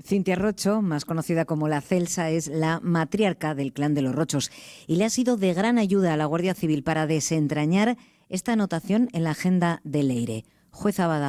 Cintia Rocho, más conocida como la Celsa, es la matriarca del clan de los Rochos y le ha sido de gran ayuda a la Guardia Civil para desentrañar esta anotación en la agenda de Leire. Juez Abada.